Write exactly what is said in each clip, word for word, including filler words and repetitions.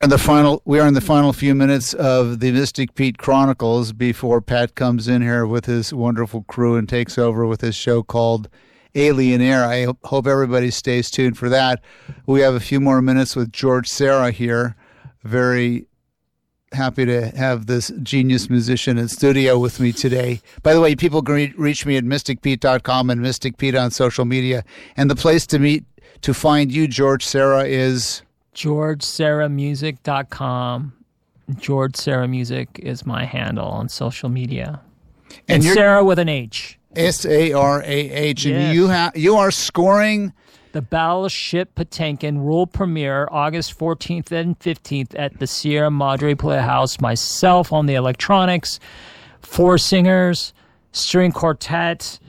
in the final. We are in the final few minutes of the Mystic Pete Chronicles before Pat comes in here with his wonderful crew and takes over with his show called Alien Air. I hope everybody stays tuned for that. We have a few more minutes with George Serra here. Very happy to have this genius musician in studio with me today. By the way, people can re- reach me at mystic pete dot com and Mystic Pete on social media. And the place to meet, to find you, George Serra, is george serra music dot com. George Serra Music is my handle on social media. And, and Sarah with an H. S A R A H. Yes. And you, ha- you are scoring the Battleship Potemkin world premiere August fourteenth and fifteenth at the Sierra Madre Playhouse. Myself on the electronics, four singers, string quartet,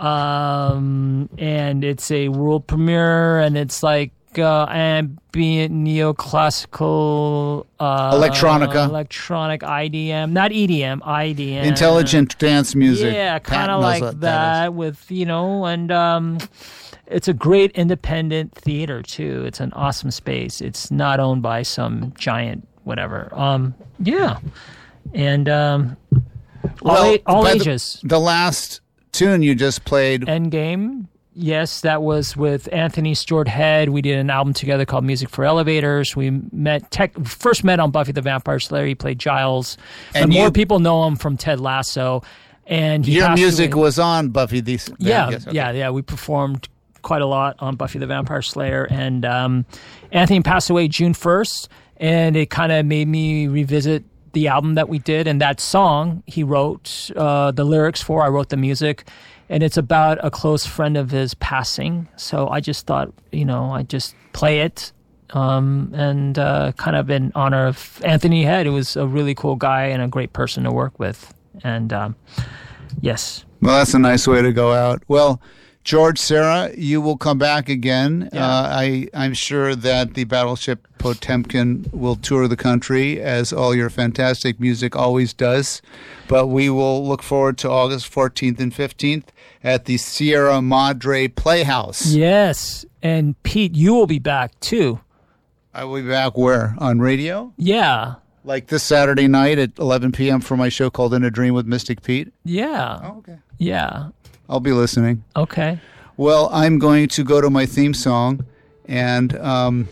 um, and it's a world premiere, and it's like uh, ambient neoclassical, uh, electronica, electronic I D M, not E D M, I D M, intelligent dance music. Yeah, kind of like that, that with you know, and. Um, It's a great independent theater, too. It's an awesome space. It's not owned by some giant whatever. Um, yeah. And um, well, all, a- all ages. The, the last tune you just played. Endgame. Yes, that was with Anthony Stewart Head. We did an album together called Music for Elevators. We met tech, first met on Buffy the Vampire Slayer. He played Giles. And but you, more people know him from Ted Lasso. And he your music away. was on Buffy the Yeah, yes, okay. yeah, yeah. We performed quite a lot on Buffy the Vampire Slayer, and um, Anthony passed away June first, and it kind of made me revisit the album that we did, and that song he wrote uh, the lyrics for. I wrote the music, and it's about a close friend of his passing. So I just thought, you know, I just play it, um, and uh, kind of in honor of Anthony Head, who was a really cool guy and a great person to work with. And um, yes, well, that's a nice way to go out. Well, George Serra, you will come back again. Yeah. Uh, I, I'm sure that the Battleship Potemkin will tour the country, as all your fantastic music always does. But we will look forward to August fourteenth and fifteenth at the Sierra Madre Playhouse. Yes, and Pete, you will be back too. I will be back where? On radio? Yeah. Like this Saturday night at eleven p.m. for my show called In a Dream with Mystic Pete? Yeah. Oh, okay. Yeah. I'll be listening. Okay. Well, I'm going to go to my theme song, and um,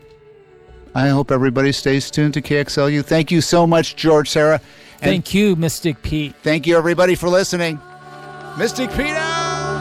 I hope everybody stays tuned to K X L U. Thank you so much, George Serra. Thank you, Mystic Pete. Thank you, everybody, for listening. Mystic Pete out!